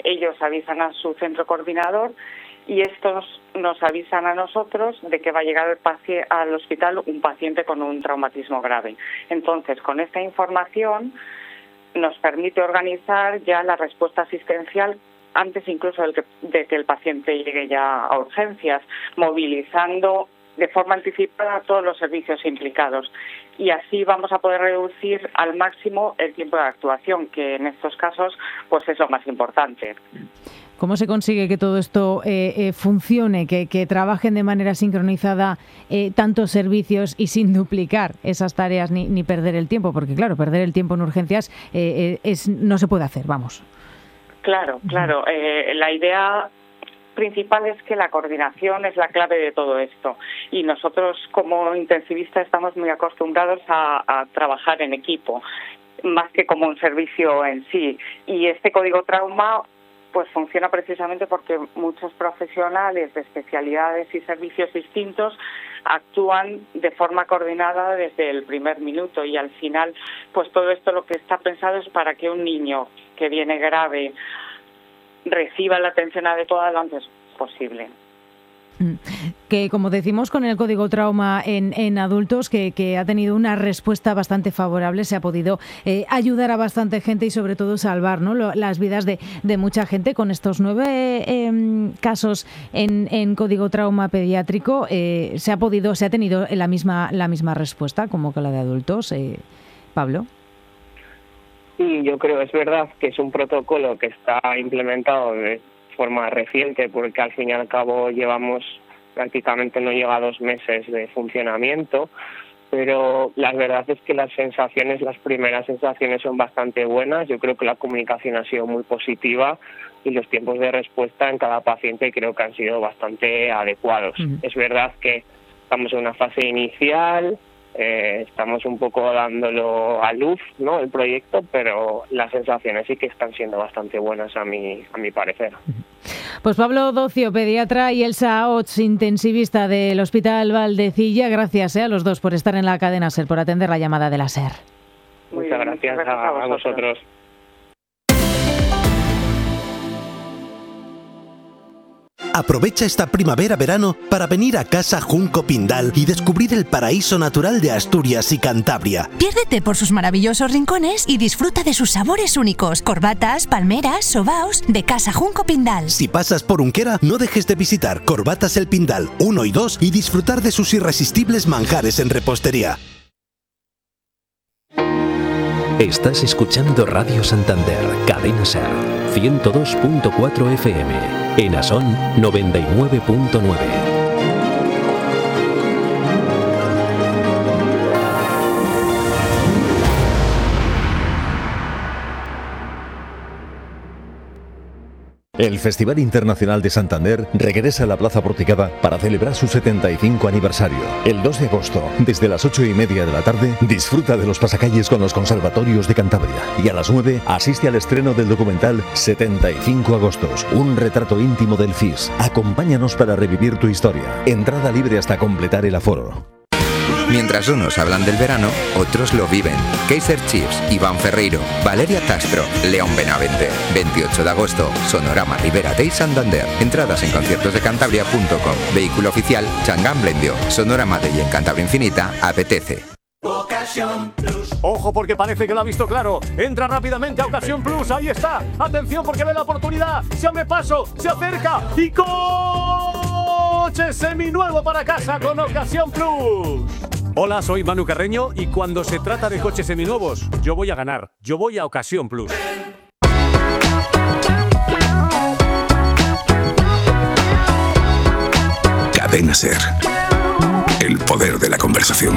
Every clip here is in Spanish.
ellos avisan a su centro coordinador y estos nos avisan a nosotros de que va a llegar al hospital un paciente con un traumatismo grave. Entonces, con esta información nos permite organizar ya la respuesta asistencial antes incluso de que el paciente llegue ya a urgencias, movilizando de forma anticipada a todos los servicios implicados. Y así vamos a poder reducir al máximo el tiempo de actuación, que en estos casos pues es lo más importante. ¿Cómo se consigue que todo esto funcione, que trabajen de manera sincronizada tantos servicios y sin duplicar esas tareas ni perder el tiempo? Porque claro, perder el tiempo en urgencias no se puede hacer, vamos. Claro. La idea principal es que la coordinación es la clave de todo esto y nosotros como intensivistas estamos muy acostumbrados a trabajar en equipo, más que como un servicio en sí. Y este código trauma pues funciona precisamente porque muchos profesionales de especialidades y servicios distintos actúan de forma coordinada desde el primer minuto y al final pues todo esto lo que está pensado es para que un niño que viene grave reciba la atención adecuada lo antes posible. Que como decimos con el código trauma en adultos que ha tenido una respuesta bastante favorable, se ha podido ayudar a bastante gente y sobre todo salvar, ¿no?, las vidas de mucha gente. Con estos 9 casos en código trauma pediátrico se ha tenido la misma respuesta como que la de adultos. Pablo. Sí, yo creo, es verdad que es un protocolo que está implementado de forma reciente porque al fin y al cabo llevamos prácticamente no llega a 2 meses de funcionamiento, pero la verdad es que las primeras sensaciones son bastante buenas. Yo creo que la comunicación ha sido muy positiva y los tiempos de respuesta en cada paciente creo que han sido bastante adecuados. Es verdad que estamos en una fase inicial, estamos un poco dándolo a luz, ¿no?, el proyecto, pero las sensaciones sí que están siendo bastante buenas a mi parecer. Pues Pablo Docio, pediatra, y Elsa Ots, intensivista del Hospital Valdecilla, gracias a los dos por estar en la cadena SER, por atender la llamada de la SER. Muchas gracias a vosotros. Aprovecha esta primavera-verano para venir a Casa Junco Pindal y descubrir el paraíso natural de Asturias y Cantabria. Piérdete por sus maravillosos rincones y disfruta de sus sabores únicos. Corbatas, palmeras, sobaos de Casa Junco Pindal. Si pasas por Unquera, no dejes de visitar Corbatas El Pindal 1 y 2 y disfrutar de sus irresistibles manjares en repostería. Estás escuchando Radio Santander, Cadena SER, 102.4 FM, en Asón 99.9. El Festival Internacional de Santander regresa a la Plaza Porticada para celebrar su 75 aniversario. El 2 de agosto, desde las 8:30 de la tarde, disfruta de los pasacalles con los conservatorios de Cantabria. Y a las 9, asiste al estreno del documental 75 Agostos, un retrato íntimo del FIS. Acompáñanos para revivir tu historia. Entrada libre hasta completar el aforo. Mientras unos hablan del verano, otros lo viven. Kaiser Chiefs, Iván Ferreiro, Valeria Castro, León Benavente. 28 de agosto, Sonorama Ribera Day Santander. Entradas en conciertosdecantabria.com. Vehículo oficial, Changán Blendio. Sonorama Day en Cantabria Infinita, apetece. Ocasión Plus. Ojo porque parece que lo ha visto claro. Entra rápidamente a Ocasión Plus. Ahí está. Atención porque ve la oportunidad. Se me paso, se acerca y coche seminuevo para casa con Ocasión Plus. Hola, soy Manu Carreño y cuando se trata de coches seminuevos, yo voy a ganar. Yo voy a Ocasión Plus. Cadena SER. El poder de la conversación.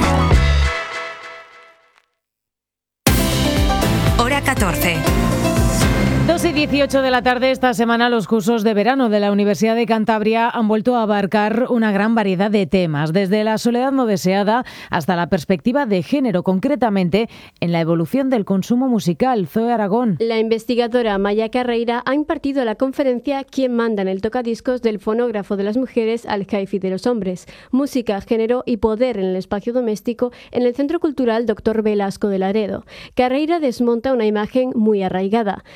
Hora 14. 2:18 de la tarde. Esta semana los cursos de verano de la Universidad de Cantabria han vuelto a abarcar una gran variedad de temas, desde la soledad no deseada hasta la perspectiva de género, concretamente en la evolución del consumo musical. Zoe Aragón. La investigadora Maya Carreira ha impartido la conferencia ¿Quién manda en el tocadiscos del fonógrafo de las mujeres al hi-fi de los hombres? Música, género y poder en el espacio doméstico en el Centro Cultural Dr. Velasco de Laredo. Carreira desmonta una imagen muy arraigada, la del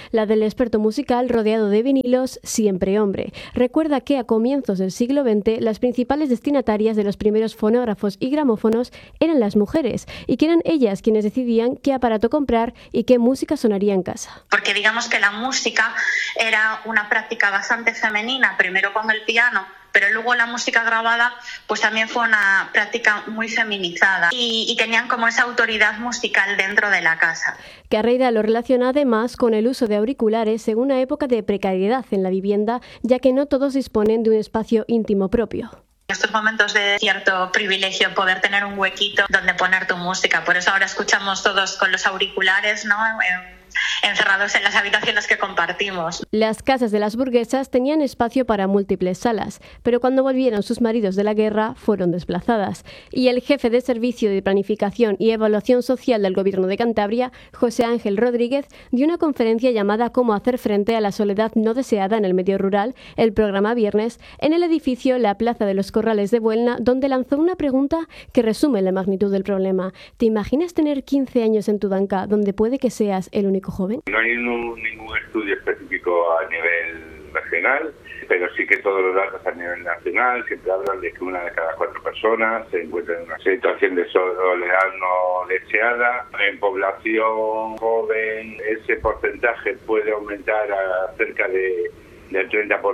el experto musical rodeado de vinilos, siempre hombre. Recuerda que a comienzos del siglo XX las principales destinatarias de los primeros fonógrafos y gramófonos eran las mujeres y que eran ellas quienes decidían qué aparato comprar y qué música sonaría en casa. Porque digamos que la música era una práctica bastante femenina, primero con el piano, pero luego la música grabada pues también fue una práctica muy feminizada y tenían como esa autoridad musical dentro de la casa. Carreira lo relaciona además con el uso de auriculares en una época de precariedad en la vivienda, ya que no todos disponen de un espacio íntimo propio. Estos momentos de cierto privilegio, poder tener un huequito donde poner tu música. Por eso ahora escuchamos todos con los auriculares, ¿no?, encerrados en las habitaciones que compartimos. Las casas de las burguesas tenían espacio para múltiples salas, pero cuando volvieron sus maridos de la guerra fueron desplazadas. Y el jefe de Servicio de Planificación y Evaluación Social del Gobierno de Cantabria, José Ángel Rodríguez, dio una conferencia llamada Cómo hacer frente a la soledad no deseada en el medio rural, el programa Viernes, en el edificio La Plaza de los Corrales de Buelna, donde lanzó una pregunta que resume la magnitud del problema. ¿Te imaginas tener 15 años en Tudanca, donde puede que seas el único joven? No hay ningún estudio específico a nivel regional, pero sí que todos los datos a nivel nacional siempre hablan de que 1 de cada 4 personas se encuentra en una situación de soledad no deseada. En población joven ese porcentaje puede aumentar a cerca del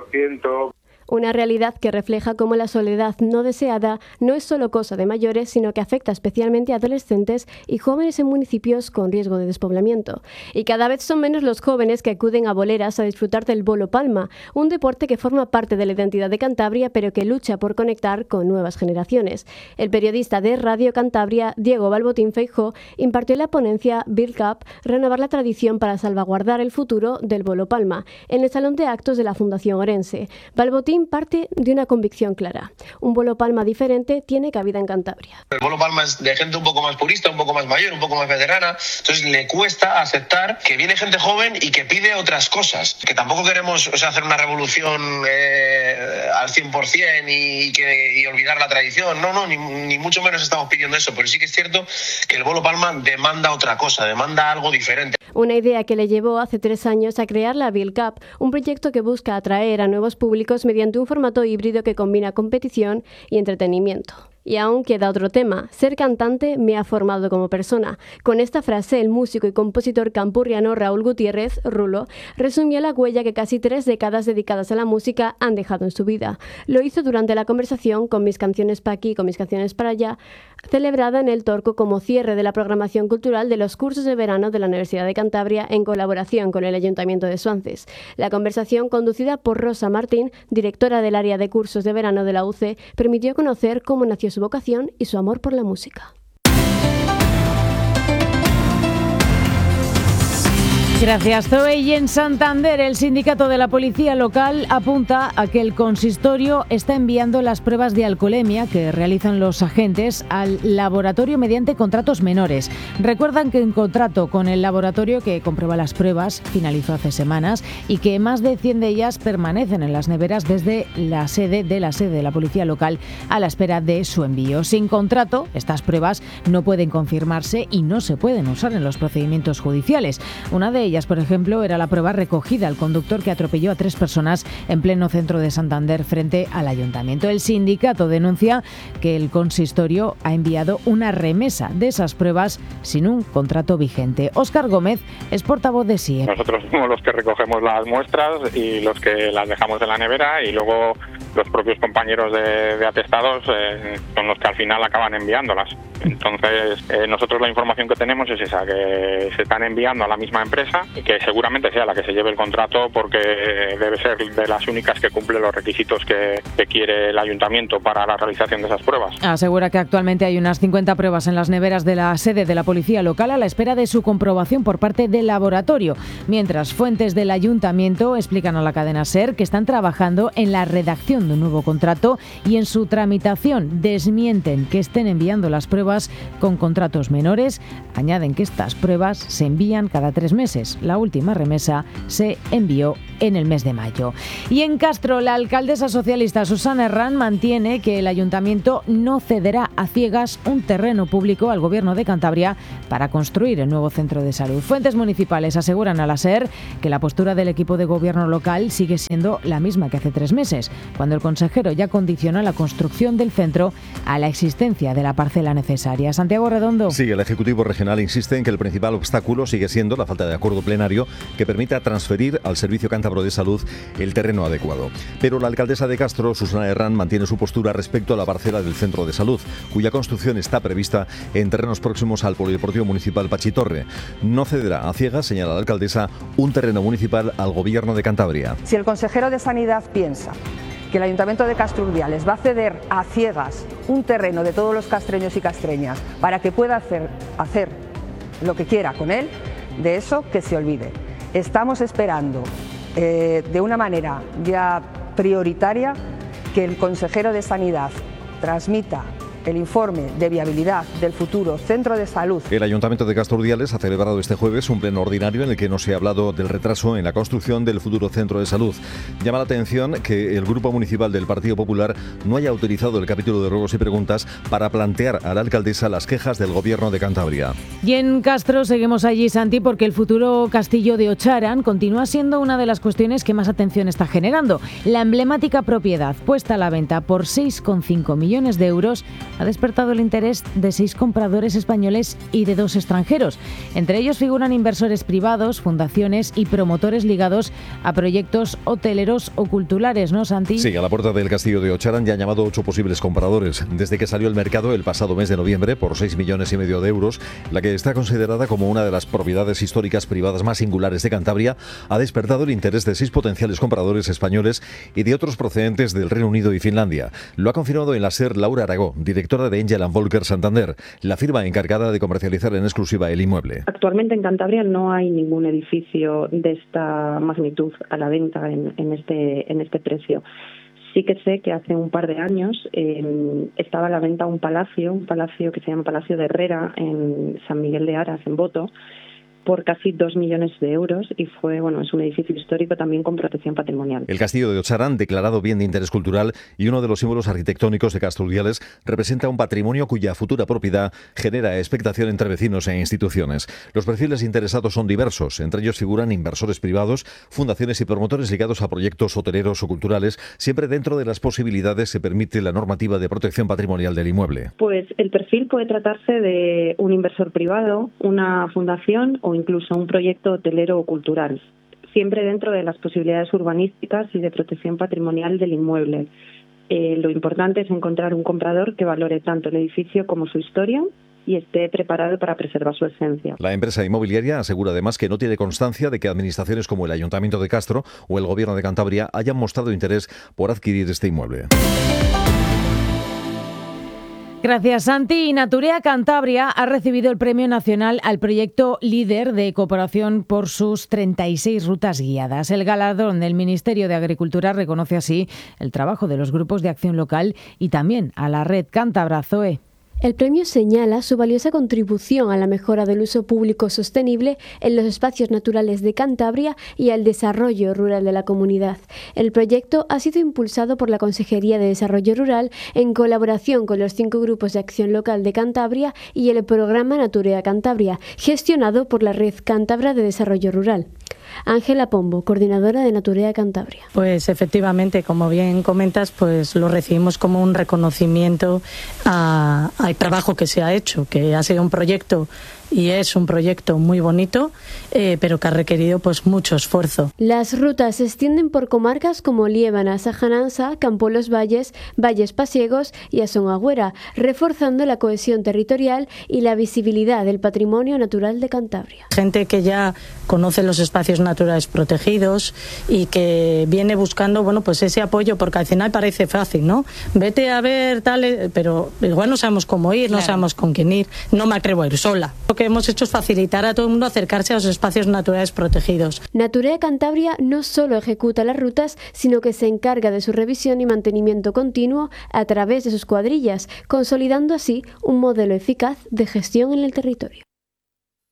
30%. Una realidad que refleja cómo la soledad no deseada no es solo cosa de mayores, sino que afecta especialmente a adolescentes y jóvenes en municipios con riesgo de despoblamiento. Y cada vez son menos los jóvenes que acuden a boleras a disfrutar del bolo palma, un deporte que forma parte de la identidad de Cantabria, pero que lucha por conectar con nuevas generaciones. El periodista de Radio Cantabria, Diego Balbotín Feijó, impartió la ponencia Build Up, renovar la tradición para salvaguardar el futuro del bolo palma, en el Salón de Actos de la Fundación Orense. Balbotín parte de una convicción clara. Un bolo palma diferente tiene cabida en Cantabria. El bolo palma es de gente un poco más purista, un poco más mayor, un poco más veterana, entonces le cuesta aceptar que viene gente joven y que pide otras cosas, que tampoco queremos hacer una revolución al 100% y olvidar la tradición, no, ni mucho menos estamos pidiendo eso, pero sí que es cierto que el bolo palma demanda otra cosa, demanda algo diferente. Una idea que le llevó hace 3 años a crear la Build Up, un proyecto que busca atraer a nuevos públicos mediante un formato híbrido que combina competición y entretenimiento. Y aún queda otro tema. Ser cantante me ha formado como persona. Con esta frase, el músico y compositor campurriano Raúl Gutiérrez, Rulo, resumió la huella que casi 3 décadas dedicadas a la música han dejado en su vida. Lo hizo durante la conversación Con mis canciones pa' aquí, con mis canciones para allá, celebrada en el Torco como cierre de la programación cultural de los cursos de verano de la Universidad de Cantabria en colaboración con el Ayuntamiento de Suances. La conversación, conducida por Rosa Martín, directora del área de cursos de verano de la UCE, permitió conocer cómo nació su vocación y su amor por la música. Gracias, Zoe. Y en Santander, el sindicato de la policía local apunta a que el consistorio está enviando las pruebas de alcoholemia que realizan los agentes al laboratorio mediante contratos menores. Recuerdan que en contrato con el laboratorio que comprueba las pruebas finalizó hace semanas y que más de 100 de ellas permanecen en las neveras desde la sede de la policía local a la espera de su envío. Sin contrato, estas pruebas no pueden confirmarse y no se pueden usar en los procedimientos judiciales. Una de ellas, por ejemplo, era la prueba recogida al conductor que atropelló a 3 personas en pleno centro de Santander frente al ayuntamiento. El sindicato denuncia que el consistorio ha enviado una remesa de esas pruebas sin un contrato vigente. Óscar Gómez es portavoz de SIE. Nosotros somos los que recogemos las muestras y los que las dejamos en la nevera, y luego los propios compañeros de atestados son los que al final acaban enviándolas. Entonces, nosotros la información que tenemos es esa, que se están enviando a la misma empresa y que seguramente sea la que se lleve el contrato, porque debe ser de las únicas que cumple los requisitos que quiere el ayuntamiento para la realización de esas pruebas. Asegura que actualmente hay unas 50 pruebas en las neveras de la sede de la policía local a la espera de su comprobación por parte del laboratorio, mientras fuentes del ayuntamiento explican a la cadena SER que están trabajando en la redacción redacción de un nuevo contrato y en su tramitación desmienten que estén enviando las pruebas con contratos menores. Añaden que estas pruebas se envían cada 3 meses. La última remesa se envió en el mes de mayo. Y en Castro, la alcaldesa socialista Susana Herrán mantiene que el ayuntamiento no cederá a ciegas un terreno público al Gobierno de Cantabria para construir el nuevo centro de salud. Fuentes municipales aseguran a la SER que la postura del equipo de gobierno local sigue siendo la misma que hace 3 meses, cuando el consejero ya condiciona la construcción del centro a la existencia de la parcela necesaria. Santiago Redondo. Sí, el Ejecutivo Regional insiste en que el principal obstáculo sigue siendo la falta de acuerdo plenario que permita transferir al Servicio Cántabro de Salud el terreno adecuado. Pero la alcaldesa de Castro, Susana Herrán, mantiene su postura respecto a la parcela del centro de salud, cuya construcción está prevista en terrenos próximos al Polideportivo Municipal Pachitorre. No cederá a ciegas, señala la alcaldesa, un terreno municipal al Gobierno de Cantabria. Si el consejero de Sanidad piensa que el Ayuntamiento de Castro Urdiales va a ceder a ciegas un terreno de todos los castreños y castreñas para que pueda hacer lo que quiera con él, de eso que se olvide. Estamos esperando de una manera ya prioritaria que el consejero de Sanidad transmita el informe de viabilidad del futuro centro de salud. El Ayuntamiento de Castro Urdiales ha celebrado este jueves un pleno ordinario en el que no se ha hablado del retraso en la construcción del futuro centro de salud. Llama la atención que el Grupo Municipal del Partido Popular no haya utilizado el capítulo de ruegos y preguntas para plantear a la alcaldesa las quejas del Gobierno de Cantabria. Y en Castro seguimos allí, Santi, porque el futuro castillo de Ocharan continúa siendo una de las cuestiones que más atención está generando. La emblemática propiedad puesta a la venta por 6,5 millones de euros ha despertado el interés de 6 compradores españoles y de 2 extranjeros. Entre ellos figuran inversores privados, fundaciones y promotores ligados a proyectos hoteleros o culturales, ¿no, Santi? Sí, a la puerta del castillo de Ocharan ya han llamado 8 posibles compradores. Desde que salió al mercado el pasado mes de noviembre por 6,5 millones de euros, la que está considerada como una de las propiedades históricas privadas más singulares de Cantabria, ha despertado el interés de 6 potenciales compradores españoles y de otros procedentes del Reino Unido y Finlandia. Lo ha confirmado en la SER Laura Aragó, directora de Angel & Volker Santander, la firma encargada de comercializar en exclusiva el inmueble. Actualmente en Cantabria no hay ningún edificio de esta magnitud a la venta en este precio. Sí que sé que hace un par de años estaba a la venta un palacio que se llama Palacio de Herrera en San Miguel de Aras, en Boto, por casi 2 millones de euros y es un edificio histórico también con protección patrimonial. El castillo de Ocharan, declarado bien de interés cultural y uno de los símbolos arquitectónicos de Castro Urdiales, representa un patrimonio cuya futura propiedad genera expectación entre vecinos e instituciones. Los perfiles interesados son diversos, entre ellos figuran inversores privados, fundaciones y promotores ligados a proyectos hoteleros o culturales, siempre dentro de las posibilidades que permite la normativa de protección patrimonial del inmueble. Pues el perfil puede tratarse de un inversor privado, una fundación o incluso un proyecto hotelero o cultural, siempre dentro de las posibilidades urbanísticas y de protección patrimonial del inmueble. Lo importante es encontrar un comprador que valore tanto el edificio como su historia y esté preparado para preservar su esencia. La empresa inmobiliaria asegura además que no tiene constancia de que administraciones como el Ayuntamiento de Castro o el Gobierno de Cantabria hayan mostrado interés por adquirir este inmueble. Gracias, Santi. Y Naturea Cantabria ha recibido el Premio Nacional al proyecto líder de cooperación por sus 36 rutas guiadas. El galardón del Ministerio de Agricultura reconoce así el trabajo de los grupos de acción local y también a la red cántabra. Zoe. El premio señala su valiosa contribución a la mejora del uso público sostenible en los espacios naturales de Cantabria y al desarrollo rural de la comunidad. El proyecto ha sido impulsado por la Consejería de Desarrollo Rural en colaboración con los 5 grupos de acción local de Cantabria y el programa Naturea Cantabria, gestionado por la Red Cántabra de Desarrollo Rural. Ángela Pombo, coordinadora de Naturea Cantabria. Pues efectivamente, como bien comentas, pues lo recibimos como un reconocimiento al trabajo que se ha hecho, que ha sido un proyecto y es un proyecto muy bonito, pero que ha requerido pues mucho esfuerzo. Las rutas se extienden por comarcas como Liébana, Sajanansa, Campo Los Valles, Valles Pasiegos y Asonagüera, reforzando la cohesión territorial y la visibilidad del patrimonio natural de Cantabria. Gente que ya conoce los espacios naturales protegidos y que viene buscando pues ese apoyo, porque al final parece fácil, ¿no? Vete a ver tal, pero igual no sabemos cómo ir, no sabemos con quién ir, no me atrevo a ir sola. que hemos hecho es facilitar a todo el mundo acercarse a los espacios naturales protegidos. Naturea Cantabria no solo ejecuta las rutas, sino que se encarga de su revisión y mantenimiento continuo a través de sus cuadrillas, consolidando así un modelo eficaz de gestión en el territorio.